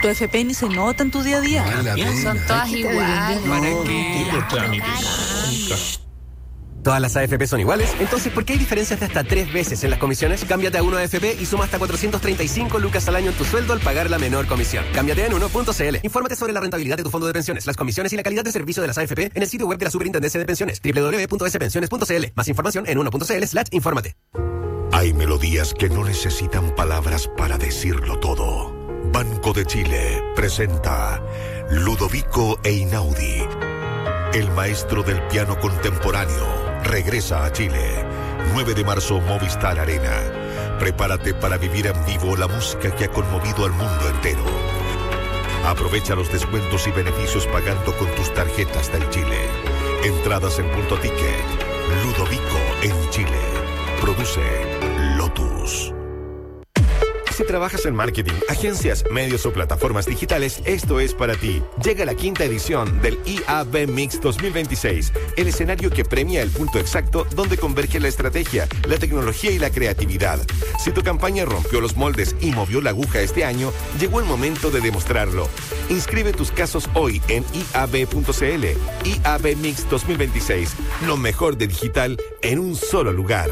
Tu FP ni se nota en tu día a día. Son todas iguales. ¿Para qué? ¿Todas las AFP son iguales? Entonces, ¿por qué hay diferencias de hasta 3 veces en las comisiones? Cámbiate a 1AFP y suma hasta 435 lucas al año en tu sueldo al pagar la menor comisión. Cámbiate en 1.cl. Infórmate sobre la rentabilidad de tu fondo de pensiones, las comisiones y la calidad de servicio de las AFP en el sitio web de la Superintendencia de Pensiones, www.spensiones.cl. Más información en 1.cl/infórmate. Hay melodías que no necesitan palabras para decirlo todo. Banco de Chile presenta Ludovico Einaudi. El maestro del piano contemporáneo regresa a Chile. 9 de marzo, Movistar Arena. Prepárate para vivir en vivo la música que ha conmovido al mundo entero. Aprovecha los descuentos y beneficios pagando con tus tarjetas del Chile. Entradas en Punto Ticket. Ludovico en Chile. Produce Lotus. Si trabajas en marketing, agencias, medios o plataformas digitales, esto es para ti. Llega la 5ª edición del IAB Mix 2026, el escenario que premia el punto exacto donde converge la estrategia, la tecnología y la creatividad. Si tu campaña rompió los moldes y movió la aguja este año, llegó el momento de demostrarlo. Inscribe tus casos hoy en iab.cl. IAB Mix 2026, lo mejor de digital en un solo lugar.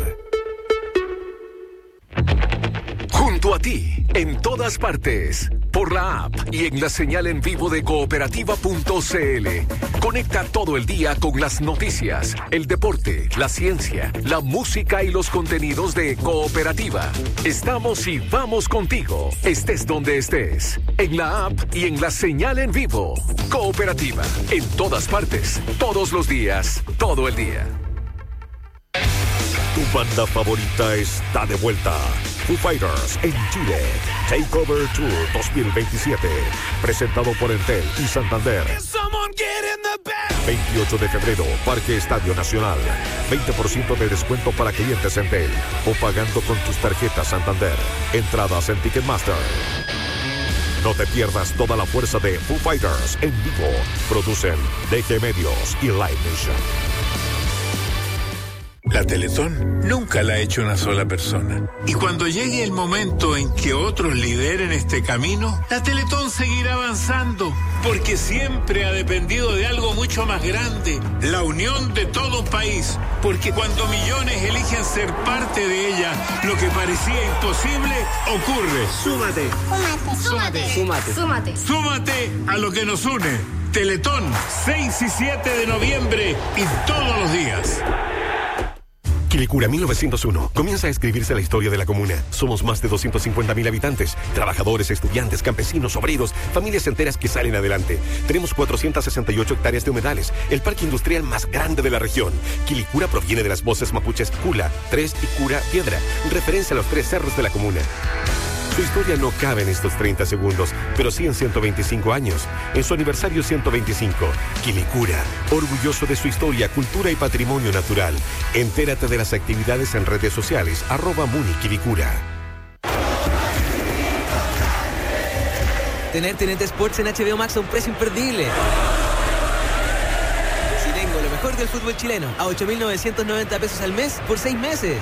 Junto a ti, en todas partes, por la app y en la señal en vivo de cooperativa.cl. Conecta todo el día con las noticias, el deporte, la ciencia, la música y los contenidos de Cooperativa. Estamos y vamos contigo, estés donde estés, en la app y en la señal en vivo. Cooperativa, en todas partes, todos los días, todo el día. Tu banda favorita está de vuelta. Foo Fighters en Chile. Takeover Tour 2027. Presentado por Entel y Santander. 28 de febrero, Parque Estadio Nacional. 20% de descuento para clientes Entel o pagando con tus tarjetas Santander. Entradas en Ticketmaster. No te pierdas toda la fuerza de Foo Fighters en vivo. Producen DG Medios y Live Nation. La Teletón nunca la ha hecho una sola persona. Y cuando llegue el momento en que otros lideren este camino, la Teletón seguirá avanzando, porque siempre ha dependido de algo mucho más grande, la unión de todo un país. Porque cuando millones eligen ser parte de ella, lo que parecía imposible ocurre. Súmate. Súmate a lo que nos une. Teletón, 6 y 7 de noviembre y todos los días. Quilicura 1901. Comienza a escribirse la historia de la comuna. Somos más de 250.000 habitantes. Trabajadores, estudiantes, campesinos, obreros, familias enteras que salen adelante. Tenemos 468 hectáreas de humedales. El parque industrial más grande de la región. Quilicura proviene de las voces mapuches Cula, 3 y Cura, Piedra. Referencia a los 3 cerros de la comuna. Su historia no cabe en estos 30 segundos, pero sí en 125 años. En su aniversario 125, Quilicura, orgulloso de su historia, cultura y patrimonio natural. Entérate de las actividades en redes sociales, @MuniQuilicura. Tener TNT Sports en HBO Max a un precio imperdible. Si tengo lo mejor del fútbol chileno a 8.990 pesos al mes por 6 meses.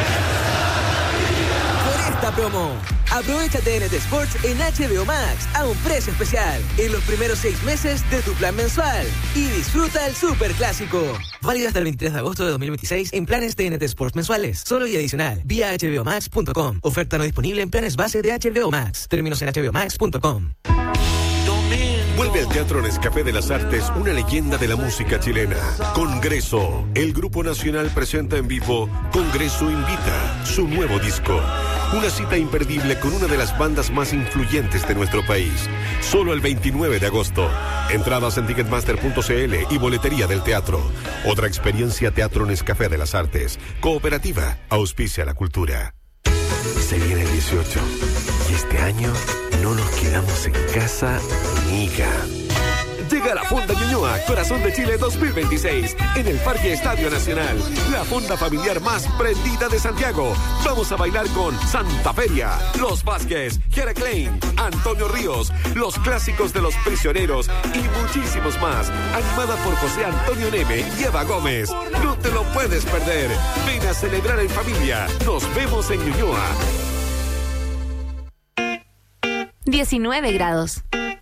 Por esta promo, aprovecha TNT Sports en HBO Max a un precio especial en los primeros 6 meses de tu plan mensual y disfruta el Superclásico. Válido hasta el 23 de agosto de 2026 en planes TNT Sports mensuales, solo y adicional, vía hbomax.com. Oferta no disponible en planes base de HBO Max. Términos en hbomax.com. Vuelve al Teatro Nescafé de las Artes una leyenda de la música chilena. Congreso. El Grupo Nacional presenta en vivo Congreso Invita, su nuevo disco. Una cita imperdible con una de las bandas más influyentes de nuestro país. Solo el 29 de agosto. Entradas en Ticketmaster.cl y boletería del teatro. Otra experiencia Teatro Nescafé de las Artes. Cooperativa, auspicia la cultura. Se viene el 18 y este año no nos quedamos en casa, amiga. Llega la Fonda Ñuñoa, Corazón de Chile 2026, en el Parque Estadio Nacional. La fonda familiar más prendida de Santiago. Vamos a bailar con Santa Feria, Los Vázquez, Jera Klein, Antonio Ríos, los clásicos de Los Prisioneros y muchísimos más. Animada por José Antonio Neme y Eva Gómez. No te lo puedes perder. Ven a celebrar en familia. Nos vemos en Ñuñoa. 19 grados.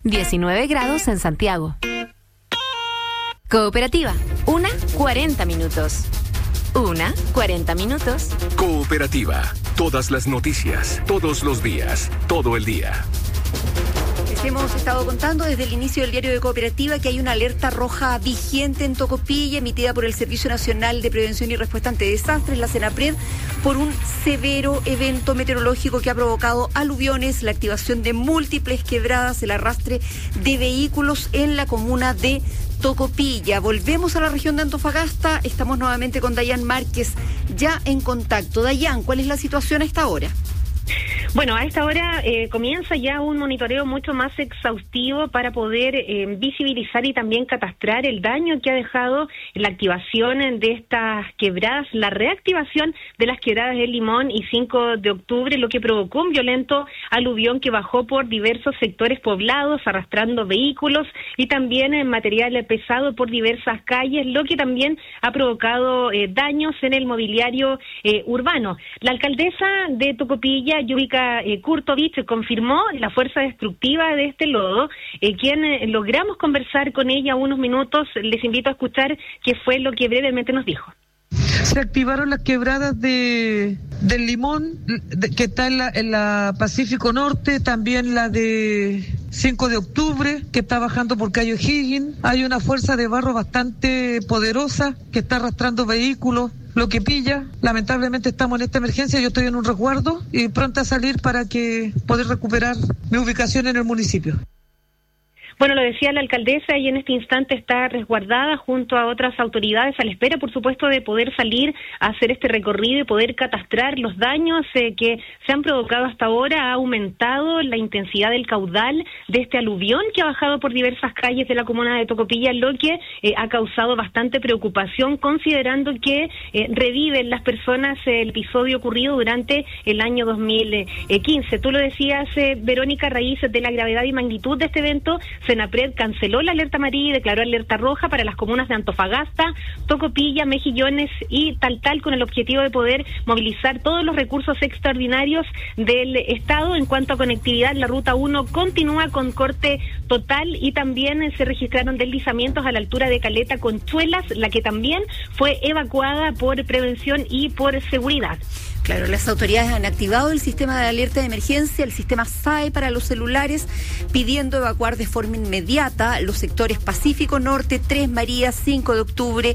19 grados en Santiago. Cooperativa, 40 minutos. 40 minutos. Cooperativa, todas las noticias, todos los días, todo el día. Les hemos estado contando desde el inicio del diario de Cooperativa que hay una alerta roja vigente en Tocopilla, emitida por el Servicio Nacional de Prevención y Respuesta ante Desastres, la Senapred, por un severo evento meteorológico que ha provocado aluviones, la activación de múltiples quebradas, el arrastre de vehículos en la comuna de Tocopilla. Volvemos a la región de Antofagasta, estamos nuevamente con Dayan Márquez, ya en contacto. Dayan, ¿cuál es la situación a esta hora? Bueno, a esta hora comienza ya un monitoreo mucho más exhaustivo para poder visibilizar y también catastrar el daño que ha dejado la activación de estas quebradas, la reactivación de las quebradas del Limón y 5 de octubre, lo que provocó un violento aluvión que bajó por diversos sectores poblados, arrastrando vehículos y también material pesado por diversas calles, lo que también ha provocado daños en el mobiliario urbano. La alcaldesa de Tocopilla, Yubika Kurtovich, confirmó la fuerza destructiva de este lodo, quien logramos conversar con ella unos minutos. Les invito a escuchar qué fue lo que brevemente nos dijo. Se activaron las quebradas del Limón, que está en la Pacífico Norte, también la de 5 de octubre, que está bajando por Cayo Higgins. Hay una fuerza de barro bastante poderosa que está arrastrando vehículos. Lo que pilla, lamentablemente estamos en esta emergencia, yo estoy en un resguardo y pronta a salir para poder recuperar mi ubicación en el municipio. Bueno, lo decía la alcaldesa y en este instante está resguardada junto a otras autoridades a la espera, por supuesto, de poder salir a hacer este recorrido y poder catastrar los daños que se han provocado hasta ahora. Ha aumentado la intensidad del caudal de este aluvión que ha bajado por diversas calles de la comuna de Tocopilla, lo que ha causado bastante preocupación, considerando que reviven las personas el episodio ocurrido durante el año 2015. Tú lo decías, Verónica, a raíz de la gravedad y magnitud de este evento, Senapred canceló la alerta amarilla y declaró alerta roja para las comunas de Antofagasta, Tocopilla, Mejillones y Taltal, con el objetivo de poder movilizar todos los recursos extraordinarios del Estado. En cuanto a conectividad, la Ruta 1 continúa con corte total y también se registraron deslizamientos a la altura de Caleta Conchuelas, la que también fue evacuada por prevención y por seguridad. Claro, las autoridades han activado el sistema de alerta de emergencia, el sistema SAE para los celulares, pidiendo evacuar de forma inmediata los sectores Pacífico Norte, Tres Marías, 5 de octubre,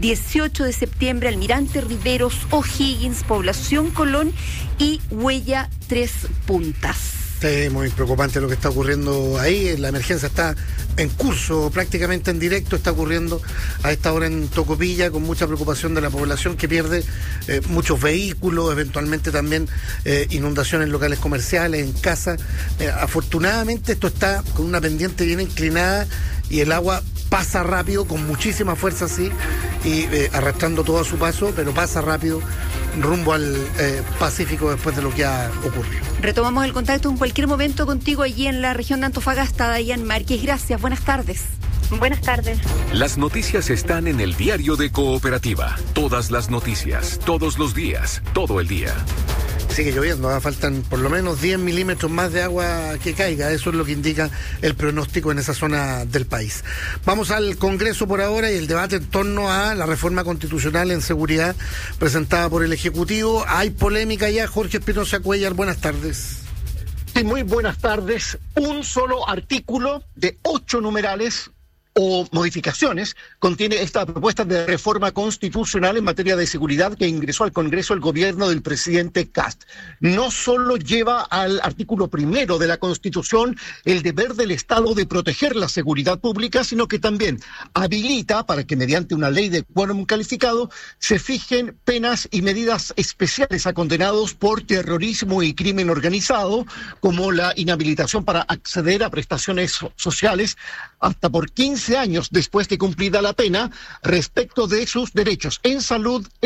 18 de septiembre, Almirante Riveros, O'Higgins, Población Colón y Huella Tres Puntas. Muy preocupante lo que está ocurriendo ahí. La emergencia está en curso, prácticamente en directo, está ocurriendo a esta hora en Tocopilla, con mucha preocupación de la población que pierde muchos vehículos, eventualmente también inundaciones en locales comerciales, en casas. Afortunadamente esto está con una pendiente bien inclinada y el agua pasa rápido, con muchísima fuerza, sí, y arrastrando todo a su paso, pero pasa rápido rumbo al Pacífico después de lo que ha ocurrido. Retomamos el contacto en cualquier momento contigo allí en la región de Antofagasta. Dayan Márquez, gracias, buenas tardes. Buenas tardes. Las noticias están en el diario de Cooperativa. Todas las noticias, todos los días, todo el día. Sigue lloviendo, faltan por lo menos 10 milímetros más de agua que caiga, eso es lo que indica el pronóstico en esa zona del país. Vamos al Congreso por ahora y el debate en torno a la reforma constitucional en seguridad presentada por el Ejecutivo. Hay polémica ya. Jorge Espinosa Cuellar, buenas tardes. Sí, muy buenas tardes. Un solo artículo de 8 numerales o modificaciones contiene esta propuesta de reforma constitucional en materia de seguridad que ingresó al Congreso el gobierno del presidente Kast. No solo lleva al artículo primero de la Constitución el deber del Estado de proteger la seguridad pública, sino que también habilita para que mediante una ley de quórum calificado se fijen penas y medidas especiales a condenados por terrorismo y crimen organizado, como la inhabilitación para acceder a prestaciones sociales hasta por 15 años después de cumplida la pena respecto de sus derechos en salud,